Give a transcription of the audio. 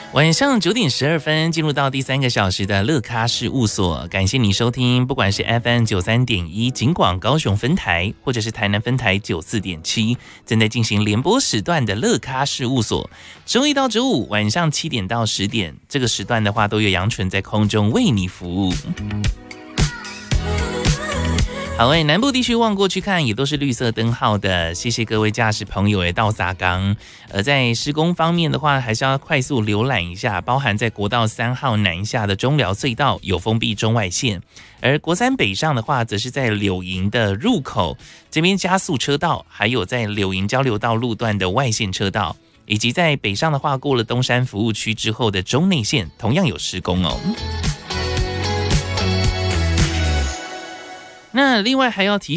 晚上9点12分进入到第3个小时的乐咖事务所，感谢你收听，不管是 FM 93.1警广高雄分台，或者是台南分台94.7，正在进行联播时段的乐咖事务所。周一到周五晚上7点到10点，这个时段的话，都有杨纯在空中为你服务。好，南部地区望过去看也都是绿色灯号的，谢谢各位驾驶朋友到撒岗。在施工方面的话，还是要快速浏览一下，包含在国道3号南下的中寮隧道有封闭中外线，而国3北上的话，则是在柳营的入口这边加速车道，还有在柳营交流道路段的外线车道，以及在北上的话，过了东山服务区之后的中内线同样有施工哦。那另外还要提